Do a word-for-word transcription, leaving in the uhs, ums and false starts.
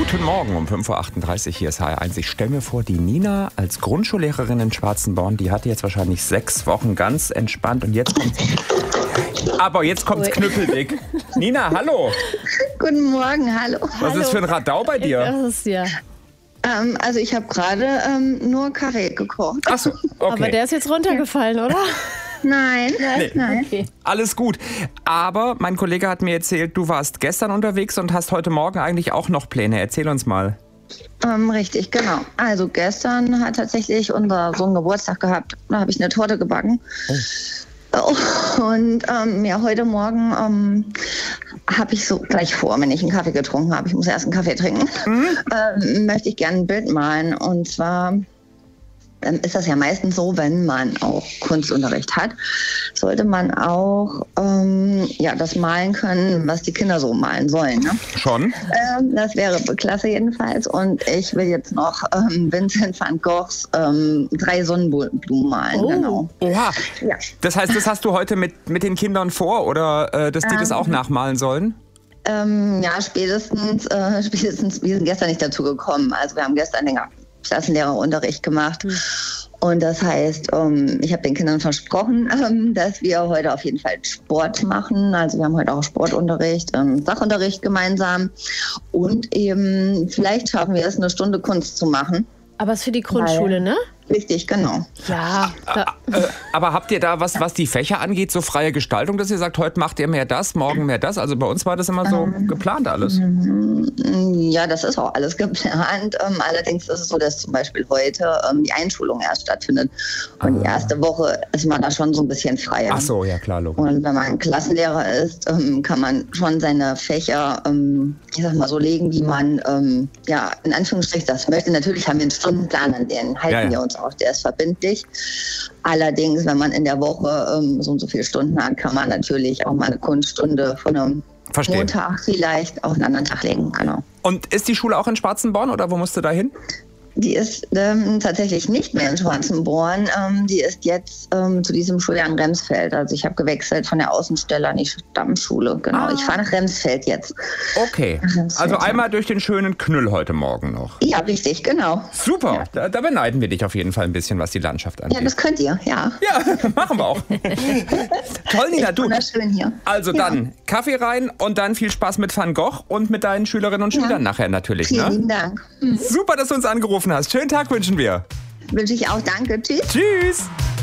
Guten Morgen um fünf Uhr achtunddreißig, hier ist H R eins. Ich stelle mir vor, die Nina als Grundschullehrerin in Schwarzenborn, die hatte jetzt wahrscheinlich sechs Wochen ganz entspannt und jetzt kommt's. Aber jetzt kommt's knüppeldick. Nina, hallo. Guten Morgen, hallo. Was hallo. ist für ein Radau bei dir? Das ist ja. Ähm, also ich habe gerade ähm, nur Kaffee gekocht. Ach so, okay. Aber der ist jetzt runtergefallen, oder? Nein, Nee. nein. Okay. Alles gut. Aber mein Kollege hat mir erzählt, du warst gestern unterwegs und hast heute Morgen eigentlich auch noch Pläne. Erzähl uns mal. Ähm, richtig, genau. Also gestern hat tatsächlich unser Sohn Geburtstag gehabt. Da habe ich eine Torte gebacken. Oh. Und ähm, ja, heute Morgen ähm, habe ich so gleich vor, wenn ich einen Kaffee getrunken habe, ich muss erst einen Kaffee trinken, mhm. ähm, möchte ich gerne ein Bild malen. Und zwar ähm, ist das ja meistens so, wenn man auch Kunstunterricht hat, sollte man auch ähm, ja, das malen können, was die Kinder so malen sollen. Ne? Schon? Ähm, das wäre klasse jedenfalls. Und ich will jetzt noch ähm, Vincent van Goghs ähm, drei Sonnenblumen malen. Oh. Genau. Oha. Ja. Das heißt, das hast du heute mit, mit den Kindern vor oder äh, dass die das auch nachmalen sollen? Ähm, ja, spätestens, äh, spätestens, wir sind gestern nicht dazu gekommen. Also wir haben gestern länger Klassenlehrerunterricht gemacht. Mhm. Und das heißt, ähm, ich habe den Kindern versprochen, ähm, dass wir heute auf jeden Fall Sport machen. Also wir haben heute auch Sportunterricht, ähm, Sachunterricht gemeinsam. Und eben, vielleicht schaffen wir es, eine Stunde Kunst zu machen. Aber es ist für die Grundschule, Weil, ne? Richtig, genau. Ja. Da. Äh, aber habt ihr da, was, was die Fächer angeht, so freie Gestaltung, dass ihr sagt, heute macht ihr mehr das, morgen mehr das? Also bei uns war das immer so ähm, geplant alles. Ja, das ist auch alles geplant. Ähm, allerdings ist es so, dass zum Beispiel heute ähm, die Einschulung erst stattfindet. Und ah. die erste Woche ist man da schon so ein bisschen freier. Ach so, ja klar, logisch. Und wenn man Klassenlehrer ist, ähm, kann man schon seine Fächer, ähm, ich sag mal so legen, wie man, ähm, ja, in Anführungsstrichen das möchte. Natürlich haben wir einen Stundenplan, an den halten ja, ja. wir uns auch, der ist verbindlich. Allerdings, wenn man in der Woche ähm, so und so viele Stunden hat, kann man natürlich auch mal eine Kunststunde von einem Verstehen. Montag vielleicht auf einen anderen Tag legen. Genau. Und ist die Schule auch in Schwarzenborn oder wo musst du da hin? Die ist ähm, tatsächlich nicht mehr in Schwarzenborn. Ähm, die ist jetzt ähm, zu diesem Schuljahr in Remsfeld. Also ich habe gewechselt von der Außenstelle an die Stammschule. Genau. Ah. Ich fahre nach Remsfeld jetzt. Okay. Remsfeld, also einmal ja. durch den schönen Knüll heute Morgen noch. Ja, richtig, genau. Super. Ja. Da, da beneiden wir dich auf jeden Fall ein bisschen, was die Landschaft angeht. Ja, das könnt ihr, ja. Ja, machen wir auch. Toll, Nina, du. Wunderschön hier. Also ja. dann Kaffee rein und dann viel Spaß mit Van Gogh und mit deinen Schülerinnen und Schülern ja. nachher natürlich. Vielen ne? Dank. Mhm. Super, dass du uns angerufen hast. Schönen Tag wünschen wir. Wünsche ich auch. Danke. Tschüss. Tschüss.